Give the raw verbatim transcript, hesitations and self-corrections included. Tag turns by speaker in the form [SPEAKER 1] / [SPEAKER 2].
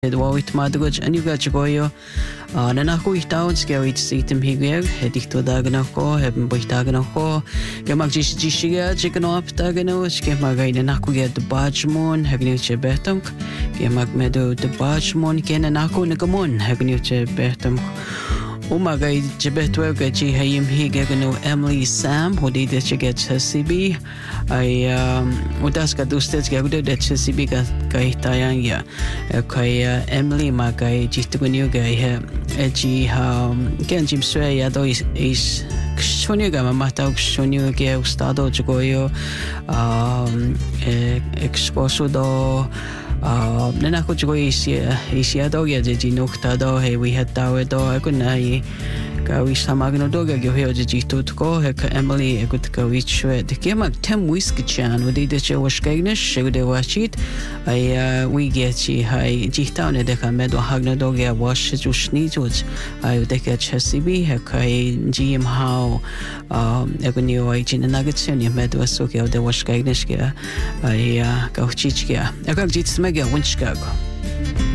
[SPEAKER 1] Wawit madroj aniuga chagoyo na nako itaon skewit sitem higwer hedikto dagna ko hebben boitagna ko gemak jish jishiga chikno aptagna skema gaina nako get bajmon hegnu che betam gemak medo de bajmon kena nako nagamon hegnu che betam Umaga jebetwe gaji hayim higegno Emily Sam hodi de chiget chasibi ai udas ka dustet gagude de chasibi ka kai tayang ya kai Emily ma kai jitgunyu gai he eji ha ken jim swe ya do is is shonyu ga ma mata shonyu ge ustado jogoyo exposo do Uh, nena ko chugo isia isia do ya je jinokta do he we had dawe do ko nai ka wi samagno do ga yo he je jito ko he ka Emily e gut ka wi chwe de kemak tem whisky chan with de che washkagnes shegde wachit ai we get chi hai jita ne de ka medo hagno do ga wash ju shni juj ai de ka chesibi he kai gm how um e ko ni oi chin na ga chen medo so ke de washkagnes ke ai ka uchich ke e ka jit smega winchkago